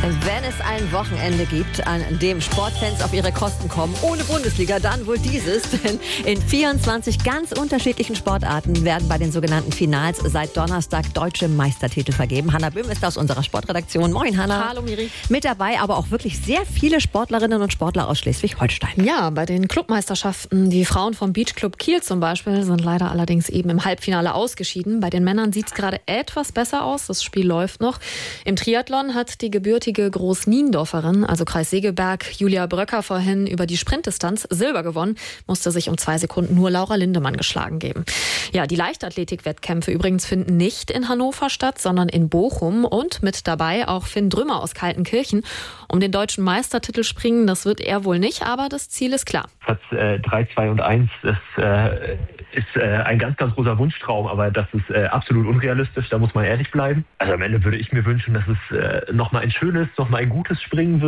Wenn es ein Wochenende gibt, an dem Sportfans auf ihre Kosten kommen, ohne Bundesliga, dann wohl dieses. Denn in 24 ganz unterschiedlichen Sportarten werden bei den sogenannten Finals seit Donnerstag deutsche Meistertitel vergeben. Hanna Böhm ist aus unserer Sportredaktion. Moin, Hanna. Hallo, Miri. Mit dabei aber auch wirklich sehr viele Sportlerinnen und Sportler aus Schleswig-Holstein. Ja, bei den Clubmeisterschaften. Die Frauen vom Beachclub Kiel zum Beispiel sind leider allerdings eben im Halbfinale ausgeschieden. Bei den Männern sieht es gerade etwas besser aus. Das Spiel läuft noch. Im Triathlon hat die gebürtige Groß-Niendorferin, also Kreis Segeberg, Julia Bröcker vorhin über die Sprintdistanz Silber gewonnen, musste sich um 2 Sekunden nur Laura Lindemann geschlagen geben. Ja, die Leichtathletik-Wettkämpfe übrigens finden nicht in Hannover statt, sondern in Bochum und mit dabei auch Finn Drümmer aus Kaltenkirchen. Um den deutschen Meistertitel springen, das wird er wohl nicht, aber das Ziel ist klar. Platz 3, 2 und 1, das ist ein ganz, ganz großer Wunschtraum, aber das ist absolut unrealistisch, da muss man ehrlich bleiben. Also am Ende würde ich mir wünschen, dass es nochmal ein schönes, nochmal ein gutes Springen wird.